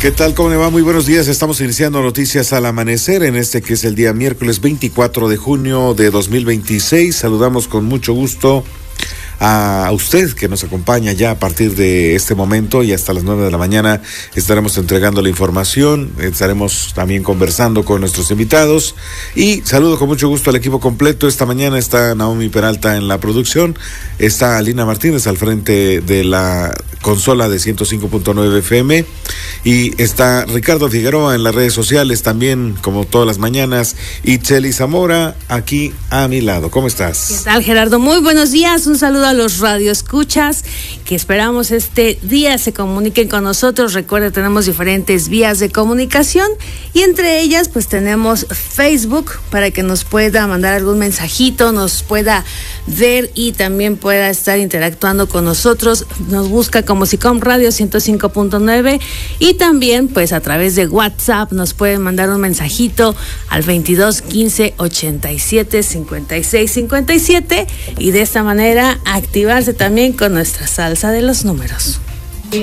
¿Qué tal? ¿Cómo le va? Muy buenos días. Estamos iniciando Noticias al Amanecer en este que es el día miércoles 24 de junio de 2026. Saludamos con mucho gusto a usted que nos acompaña ya a partir de este momento y hasta las 9 de la mañana estaremos entregando la información, estaremos también conversando con nuestros invitados y saludo con mucho gusto al equipo completo. Esta mañana está Naomi Peralta en la producción, está Alina Martínez al frente de la consola de 105.9 FM y está Ricardo Figueroa en las redes sociales también, como todas las mañanas, y Chely Zamora aquí a mi lado. ¿Cómo estás? ¿Qué tal, Gerardo? Muy buenos días, un saludo a los radioescuchas que esperamos este día se comuniquen con nosotros. Recuerda, tenemos diferentes vías de comunicación y entre ellas pues tenemos Facebook para que nos pueda mandar algún mensajito, nos pueda ver y también pueda estar interactuando con nosotros. Nos busca como SICOM Radio 105.9 y también pues a través de WhatsApp nos pueden mandar un mensajito al 22 15 87 56 57 y de esta manera activarse también con nuestra salsa de los números.